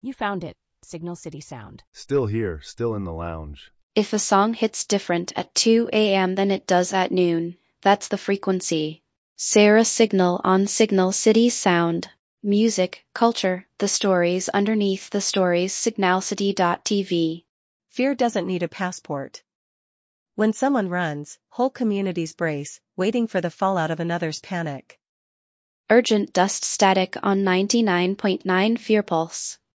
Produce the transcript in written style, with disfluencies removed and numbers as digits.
You found it. Signal City Sound. Still here, still in the lounge. If a song hits different at 2 a.m. than it does at noon, that's the frequency. Sarah Signal on Signal City Sound. Music, culture, the stories underneath the stories. Signalcity.tv. Fear doesn't need a passport. When someone runs, whole communities brace, waiting for the fallout of another's panic. Urgent dust static on 99.9 Fear Pulse.